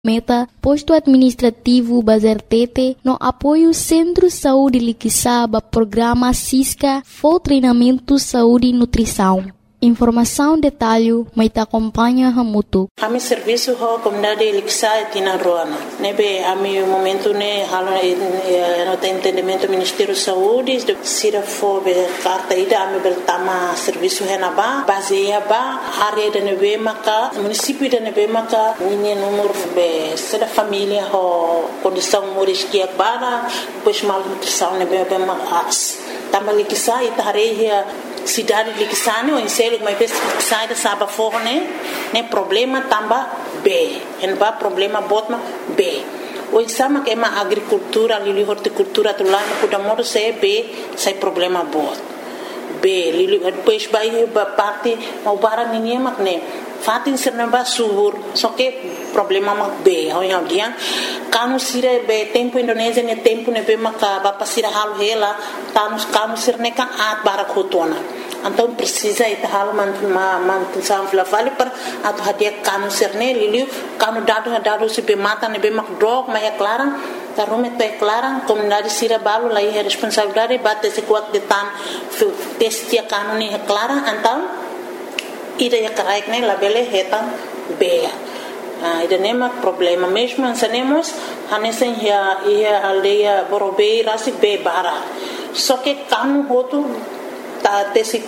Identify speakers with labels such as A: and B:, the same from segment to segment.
A: Meta, posto administrativo Bazar Tete, no apoio Centro Saúde Liquissaba, programa Cisca, for treinamento saúde e nutrição. Informação detalhe, mas te acompanha Ramuto.
B: A meu serviço a comunidade Liquissaba e na Roana. Nebe a meu momento ne halo no entendimento do Ministério da Saúde, se for carta ida a meu tama serviço renaba, baseia ba área da nebe maka, município da nebe maka, ninguém número be da família ho condição moris que bara, depois malnutrição nebe be mas tama Liquissaba e tareia cidade de Liquissane, o ensino que mais sai da saba forne, né problema tamba B, en ba problema botma B. O exame que é uma agricultura, ali horticultura do lá no cuidado se B, sai problema bot. B, depois vai parte o bara ninguém mas né. Fatin serna ba subur, só que problema mak B, ho yang dia, kanu sira be tempo Indonesia ne tempo ne be maka ba pasira hal hela, kanu sirne kan at bara khotona. Então precisa ita hal man sam flavali per atu hadia kanu sirne liliu kanu dado se be mata ne be mak drog ma é clara. Tarume é clara, comunidade sira balo lá é responsabilidade bate se kuat de tan testia kanu ni é clara, então ida ya karaik ne labele hetan beia ida nema problema mesmo ansanemos hanesen ia aldeia borobei rasi be bara só que kanu hotu ta tesi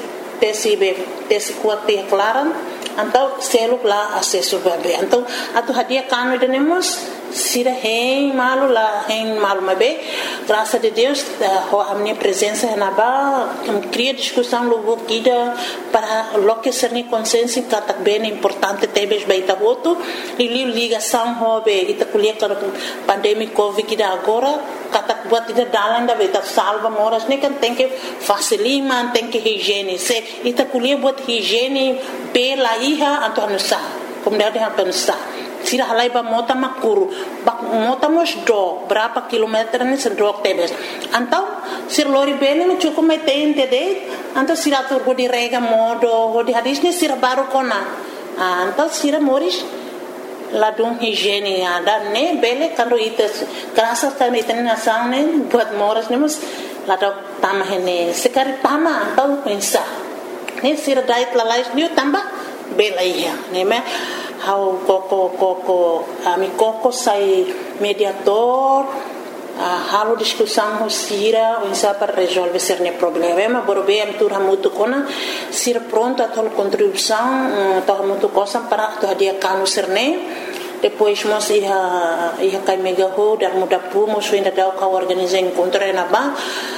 B: kuate klaran então selo lá acesso bebe então atu hadia kanu ida nemos sira hein malu mabe graças a Deus a minha presença na ba cria discussão logo guida para lo que ser ni consciência que tá bem importante tebes baita voto e ligação hobe ita kuliah para pandemia covid que agora kata buat ida dalan da beta salva moras ne kan tem que facilima tem que higiene se ita kuliah buat higiene pela iha atau nusa comunidade nusa sira halai ba mota makuru bak mota mos do berapa kilometer ni sedok tebes antau sir lori bene no cukup metente de antau sira tur go di rega modo go di hadis ni sira baru kona antau sira moris ladung higiene ada ne bele kando ites krasa kan iten nasang ne buat moras ne mus ladok tama hene sekari tama antau pensa ne sira dait lalais ni tambah bela iya ne me how koko ami koko sai mediador halo discussão sira o insa para resolver cerne problema borobe am tur hamutu kona sira pronto a tol contribuição to hamutu cosa para to dia kanu cerne depois mos ia kai mega ho dar muda pu mos ainda dau ka organizar encontro na ba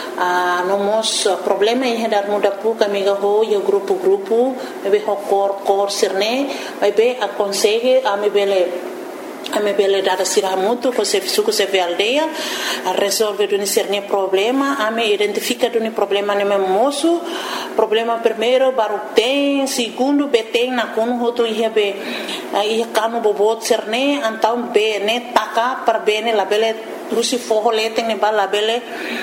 B: no mos problema ia dar muda pu ka mega ho yo grupo be ho cor cerne vai be aconselhe a me bele dada sira muito com se suco se ve aldeia a resolver do cerne problema a me identifica do problema ne moço problema primeiro baru tem segundo beteng na kono hoto ia be ia kanu bobot cerne então be ne taka para bene la bele Lucy forrolete ne bala bele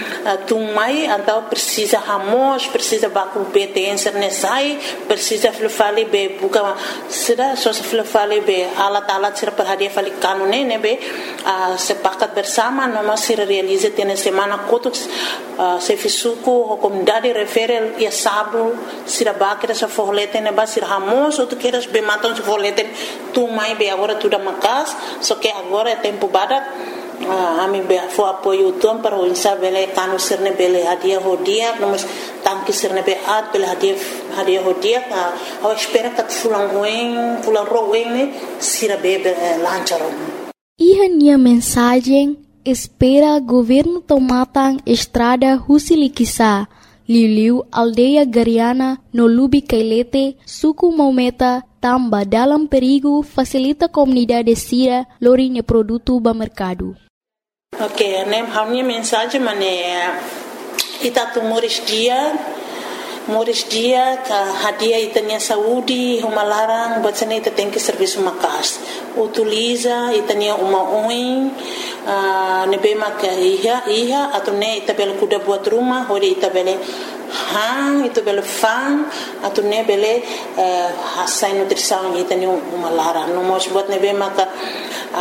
B: tumai então precisa ramos precisa baku betência nesai precisa flufali be buka sida só se flufali be alat sira per hadia fali kanu ne be sepakat bersama noma sira realiza tene semana kotus se fisuku o comunidade refere ia sabu sira bakira sa forrolete ne ba sira ramos ou tu queres be matam se forrolete tumai be agora tudo makas só que agora é tempo badat ami be fo apoio tom para o insa bele kanu sirne bele hadia hodia nós tanque sirne be at bele hadia hodia a espera que fulan roen ne sira be lancharo
A: Ihania mensagem espera governo tomatan estrada Husiliquissa Liliu aldeia Gariana no Lubi Kailete suku Maumeta tamba dalam perigo facilita comunidade sira lorinha produto ba mercado.
B: Ok, né? A minha mensagem é ita tu moris dia que hadia itania saúde uma larang buat sana ita tem que serviço makas utiliza itania uma oin nebe maka iha atau ne ita bel kuda buat rumah hori ita bele itu bele fan atau ne bele hasai nutrição itania uma larang no mos buat nebe maka